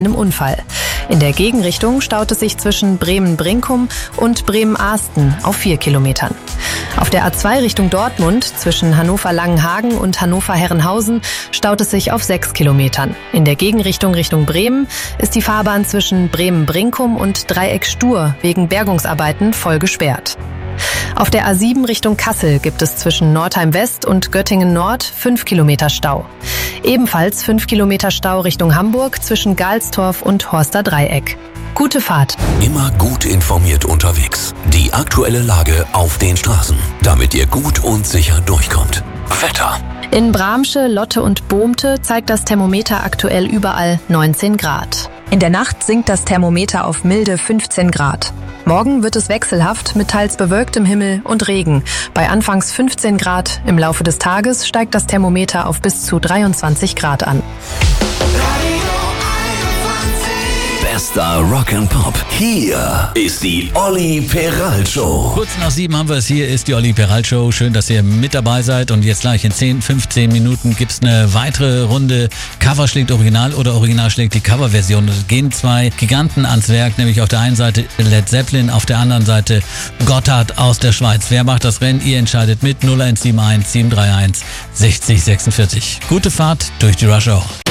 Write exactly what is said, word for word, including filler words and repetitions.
einem Unfall. In der Gegenrichtung staut es sich zwischen Bremen-Brinkum und Bremen-Ahsten auf vier Kilometern. Auf der A zwei Richtung Dortmund zwischen Hannover-Langenhagen und Hannover-Herrenhausen staut es sich auf sechs Kilometern. In der Gegenrichtung Richtung Bremen ist die Fahrbahn zwischen Bremen-Brinkum und Dreieck-Stur wegen Bergungsarbeiten voll gesperrt. Auf der A sieben Richtung Kassel gibt es zwischen Nordheim West und Göttingen Nord fünf Kilometer Stau. Ebenfalls fünf Kilometer Stau Richtung Hamburg zwischen Galstorf und Horster Dreieck. Gute Fahrt. Immer gut informiert unterwegs. Die aktuelle Lage auf den Straßen, damit ihr gut und sicher durchkommt. Wetter. In Bramsche, Lotte und Bohmte zeigt das Thermometer aktuell überall neunzehn Grad. In der Nacht sinkt das Thermometer auf milde fünfzehn Grad. Morgen wird es wechselhaft mit teils bewölktem Himmel und Regen. Bei anfangs fünfzehn Grad. Im Laufe des Tages steigt das Thermometer auf bis zu dreiundzwanzig Grad an. Bester Rock'n'Pop. Hier ist die Olli Peral Show. Kurz nach sieben haben wir es. Hier ist die Olli Peral Show. Schön, dass ihr mit dabei seid. Und jetzt gleich in zehn, fünfzehn Minuten gibt es eine weitere Runde. Cover schlägt Original oder Original schlägt die Coverversion. Es gehen zwei Giganten ans Werk, nämlich auf der einen Seite Led Zeppelin, auf der anderen Seite Gotthard aus der Schweiz. Wer macht das Rennen? Ihr entscheidet mit null eins sieben eins sieben drei eins sechzig sechsundvierzig. Gute Fahrt durch die Rush Hour.